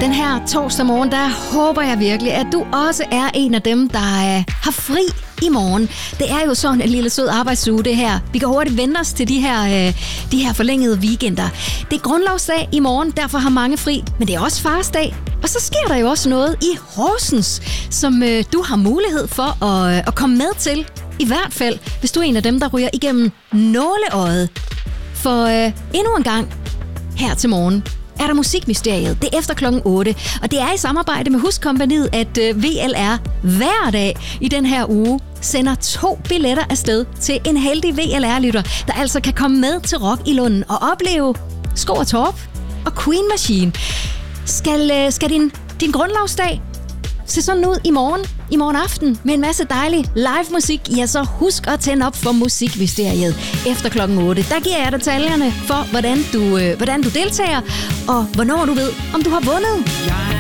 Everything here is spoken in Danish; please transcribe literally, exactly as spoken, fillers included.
Den her torsdag morgen, der håber jeg virkelig, at du også er en af dem, der øh, har fri i morgen. Det er jo sådan en lille sød arbejdsuge, det her. Vi kan hurtigt vende os til de her, øh, de her forlængede weekender. Det er grundlovsdag i morgen, derfor har mange fri, men det er også farsdag. Og så sker der jo også noget i Horsens, som øh, du har mulighed for at, øh, at komme med til. I hvert fald, hvis du er en af dem, der ryger igennem nåleøjet. For øh, endnu en gang her til morgen er der Musikmysteriet. Det er efter klokken otte, og det er i samarbejde med Huskompagniet, at øh, V L R hver dag i den her uge sender to billetter afsted til en heldig V L R-lytter, der altså kan komme med til Rock i Lunden og opleve Sko og Torp og Queen Machine. Skal, øh, skal din, din grundlovsdag se sådan ud i morgen, i morgen aften, med en masse dejlig live musik, ja, så husk at tænde op for Musikmysteriet efter klokken otte. Der giver jeg detaljerne for, hvordan du, øh, hvordan du deltager, og hvornår du ved, om du har vundet.